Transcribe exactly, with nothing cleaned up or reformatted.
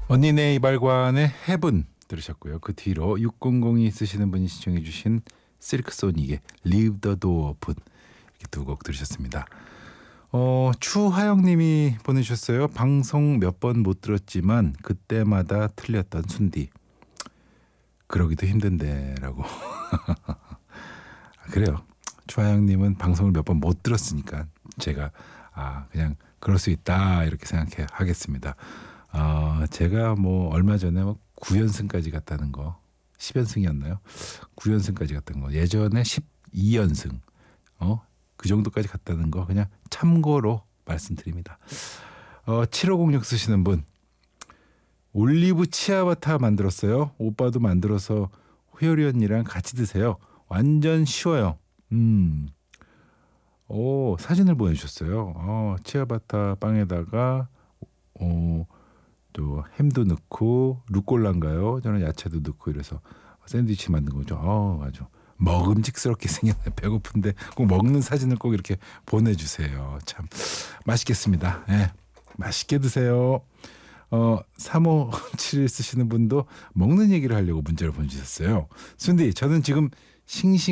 언니네 이발관의 해분 들으셨고요. 그 뒤로 육공공이 쓰시는 분이 시청해 주신 실크소닉의 Leave the Door Open, 이렇게 두 곡 들으셨습니다. 어, 추하영님이 보내주셨어요. 방송 몇 번 못 들었지만 그때마다 틀렸던 순디. 그러기도 힘든데 라고. 그래요. 추하영님은 방송을 몇 번 못 들었으니까 제가 아 그냥 그럴 수 있다 이렇게 생각해 하겠습니다. 어, 제가 뭐 얼마 전에 뭐 구 연승까지 갔다는 거, 십 연승이었나요? 구 연승까지 갔다는 거, 예전에 십이 연승, 어, 그 정도까지 갔다는 거 그냥 참고로 말씀드립니다. 어, 칠오공육 쓰시는 분, 올리브 치아바타 만들었어요. 오빠도 만들어서 호열이 언니랑 같이 드세요. 완전 쉬워요. 음, 오, 사진을 보내주셨어요. 어, 치아바타 빵에다가 어, 또 햄도 넣고 루꼴라인가요? 저는 야채도 넣고 이래서 샌드위치 만든 거죠. 어, 아주 먹음직스럽게 생겼네. 배고픈데 꼭 먹는 사진을 꼭 이렇게 보내주세요. 참 맛있겠습니다. 네, 맛있게 드세요. 어, 삼오칠일 쓰시는 분도 먹는 얘기를 하려고 문자를 보내주셨어요. 순디, 저는 지금 싱싱